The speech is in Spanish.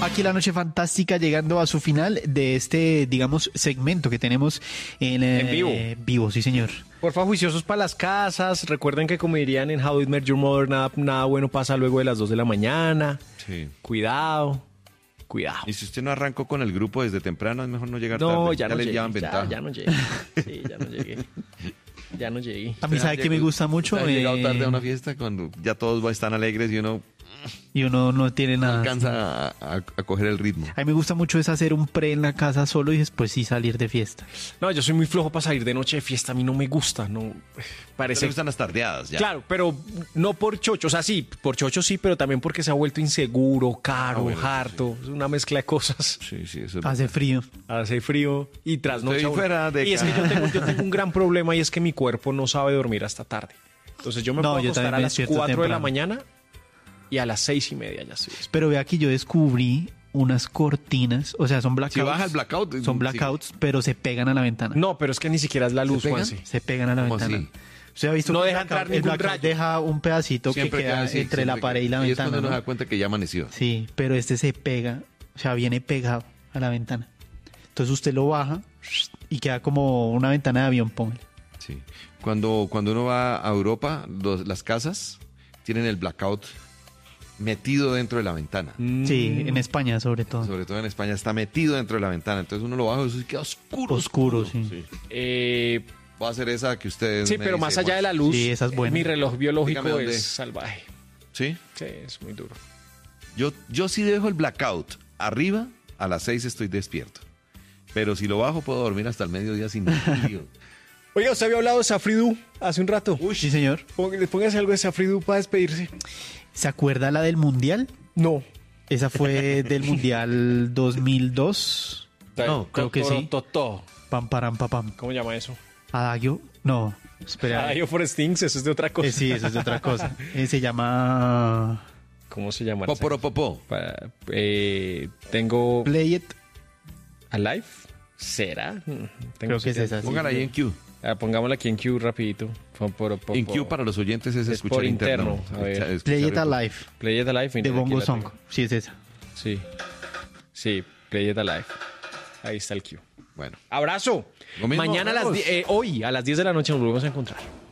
Aquí la noche fantástica llegando a su final de este, digamos, segmento que tenemos en vivo. Vivo, sí señor. Porfa, juiciosos para las casas. Recuerden que como dirían en How I Met Your Mother, nada bueno pasa luego de las 2 de la mañana. Sí. Cuidado. Y si usted no arrancó con el grupo desde temprano, es mejor no llegar No, tarde. ya no le llegué. llevan ventaja. Ya no llegué. Sí, ya no llegué. Ya no llegué. A mí sabe que me gusta mucho. ¿Ha llegado tarde a una fiesta cuando ya todos están alegres y uno Y uno no tiene nada. alcanza a coger el ritmo? A mí me gusta mucho es hacer un pre en la casa solo y después sí salir de fiesta. No, yo soy muy flojo para salir de noche de fiesta. A mí no me gusta. No, ¿Te parece. gustan las tardeadas ya? Claro, pero no por chocho. O sea, sí, por chocho sí, pero también porque se ha vuelto inseguro, caro, bueno, harto. Es una mezcla de cosas. Sí, eso es Hace frío. Hace frío y trasnocha. Estoy fuera de Y es que casa. yo tengo un gran problema y es que mi cuerpo no sabe dormir hasta tarde. Entonces yo me No, puedo yo acostar también a me las despierto 4 de la temprano. mañana y a las 6:30 ya estoy despierto. Pero ve aquí, yo descubrí unas cortinas, o sea, son blackouts. Si baja el blackout, Son blackouts, pero se pegan a la ventana. No, pero es que ni siquiera es la luz, pegan? Juanse. Se pegan a la ¿Cómo ventana. así? ¿Usted ha visto No que deja el entrar blackout- ningún el blackout rayo. deja un pedacito Siempre que queda queda así, entre siempre la pared y la y es ventana, cuando uno ¿no? se da cuenta que ya amaneció. Sí, pero este se pega, o sea, viene pegado a la ventana. Entonces usted lo baja y queda como una ventana de avión, póngale. Sí. Cuando uno va a Europa, las casas tienen el blackout metido dentro de la ventana. Sí, en España sobre todo. Sobre todo en España está metido dentro de la ventana. Entonces uno lo baja y eso queda oscuro. Oscuro, sí. Va a ser esa que ustedes Sí, me pero dicen, más allá de la luz, Sí, esa es buena. mi reloj biológico Dígame dónde. es salvaje. ¿Sí? Sí, es muy duro. Yo sí dejo el blackout arriba, a las 6 estoy despierto. Pero si lo bajo puedo dormir hasta el mediodía sin ningún lío. Oiga, usted había hablado de Safridú hace un rato. Sí, señor. Póngase algo de Safridú para despedirse. ¿Se acuerda la del Mundial? No. Esa fue del Mundial 2002. No, creo que sí. Pam, param, pa, pam. ¿Cómo llama eso? Adagio. No, espera. Adagio for Stings, eso es de otra cosa. Sí, eso es de otra cosa. Se llama ¿Cómo se llama? Poporopopó. Tengo Play It. Alive. ¿Será? Creo que es esa. sí. Póngala ahí en Q. Pongámosla aquí en Q rapidito. En Q para los oyentes es Es escuchar por interno. interno. A ver. Escuchar Play It esto. Alive. Play It Alive. De mira, aquí Bongo la Song. tengo. Sí, es esa. Sí. Sí, Play It Alive. Ahí está el Q. Bueno. Abrazo. Lo mismo, Mañana Carlos. hoy a las 10 de la noche nos volvemos a encontrar.